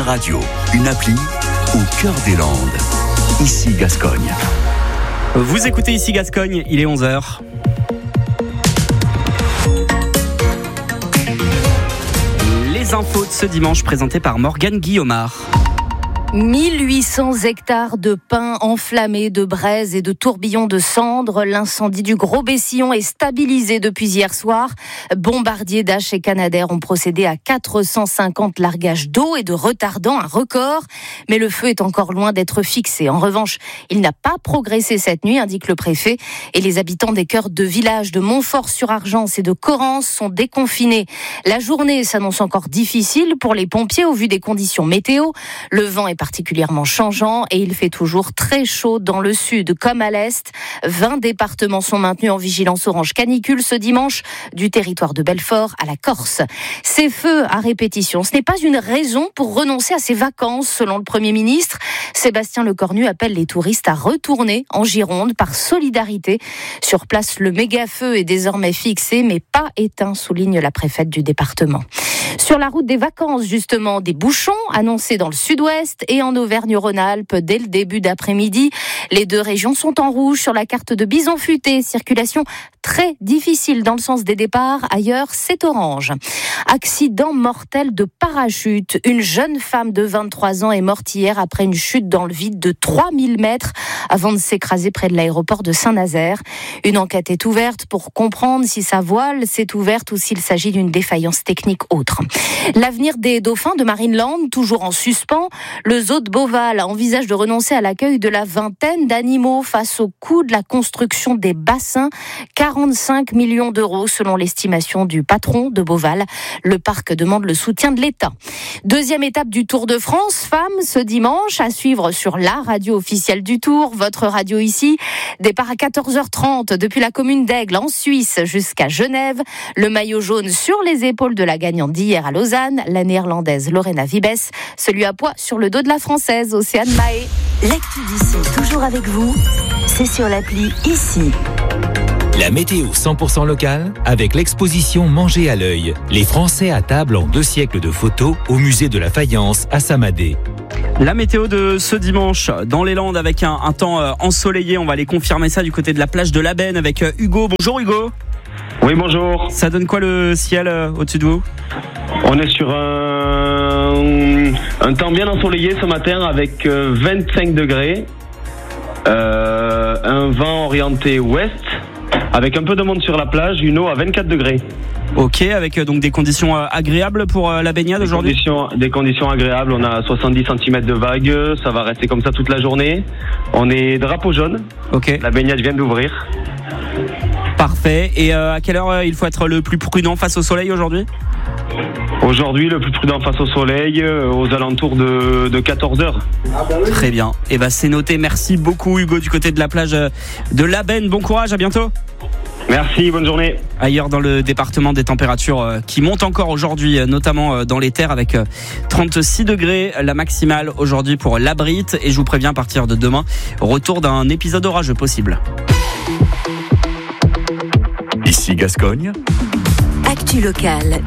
radio, une appli au cœur des Landes. Ici Gascogne. Vous écoutez Ici Gascogne, il est 11h. Les infos de ce dimanche présentées par Morgane Guillaumard. 1800 hectares de pins enflammés, de braises et de tourbillons de cendres. L'incendie du Gros Bessillon est stabilisé depuis hier soir. Bombardier, Dash et Canadair ont procédé à 450 largages d'eau et de retardants, un record. Mais le feu est encore loin d'être fixé. En revanche, il n'a pas progressé cette nuit, indique le préfet. Et les habitants des cœurs de villages de Montfort-sur-Argence et de Correns sont déconfinés. La journée s'annonce encore difficile pour les pompiers au vu des conditions météo. Le vent est particulièrement changeant et il fait toujours très chaud dans le sud comme à l'est. 20 départements sont maintenus en vigilance orange canicule ce dimanche, du territoire de Belfort à la Corse. Ces feux à répétition, ce n'est pas une raison pour renoncer à ses vacances, selon le Premier ministre. Sébastien Lecornu appelle les touristes à retourner en Gironde par solidarité. Sur place, le méga-feu est désormais fixé, mais pas éteint, souligne la préfète du département. Sur la route des vacances, justement, des bouchons annoncés dans le sud-ouest et en Auvergne-Rhône-Alpes dès le début d'après-midi. Les deux régions sont en rouge sur la carte de Bison Futé. Circulation très difficile dans le sens des départs. Ailleurs, c'est orange. Accident mortel de parachute. Une jeune femme de 23 ans est morte hier après une chute dans le vide de 3000 mètres avant de s'écraser près de l'aéroport de Saint-Nazaire. Une enquête est ouverte pour comprendre si sa voile s'est ouverte ou s'il s'agit d'une défaillance technique autre. L'avenir des dauphins de Marineland, toujours en suspens. Le zoo de Beauval envisage de renoncer à l'accueil de la vingtaine d'animaux face au coût de la construction des bassins. 45 millions d'euros selon l'estimation du patron de Beauval. Le parc demande le soutien de l'État. Deuxième étape du Tour de France, femmes, ce dimanche, à suivre sur la radio officielle du Tour, votre radio ici. Départ à 14h30 depuis la commune d'Aigle en Suisse jusqu'à Genève. Le maillot jaune sur les épaules de la gagnante d'hier à Lausanne, la néerlandaise Lorena Wiebes. Celui à poids sur le dos de la française Océane Mahé. L'actu d'ici, toujours avec vous, c'est sur l'appli Ici. La météo 100% locale avec l'exposition Manger à l'œil. Les Français à table en 2 siècles de photos au musée de la faïence à Samadé. La météo de ce dimanche dans les Landes avec un temps ensoleillé. On va aller confirmer ça du côté de la plage de la Benne avec Hugo. Bonjour Hugo. Oui, bonjour. Ça donne quoi le ciel au-dessus de vous ? On est sur un temps bien ensoleillé ce matin avec 25 degrés, un vent orienté ouest, avec un peu de monde sur la plage, une eau à 24 degrés. Ok, avec donc des conditions agréables pour la baignade aujourd'hui ? Des conditions agréables, on a 70 cm de vagues, ça va rester comme ça toute la journée. On est drapeau jaune, ok. La baignade vient d'ouvrir. Parfait, et à quelle heure il faut être le plus prudent face au soleil aujourd'hui ? Aujourd'hui, le plus prudent face au soleil, aux alentours de 14h. Très bien, et c'est noté, merci beaucoup Hugo du côté de la plage de la Benne, bon courage, à bientôt. Merci, bonne journée. Ailleurs dans le département, des températures qui montent encore aujourd'hui, notamment dans les terres avec 36 degrés la maximale aujourd'hui pour l'Abrite. Et je vous préviens, à partir de demain, retour d'un épisode orageux possible. Ici Gascogne. Actu locale.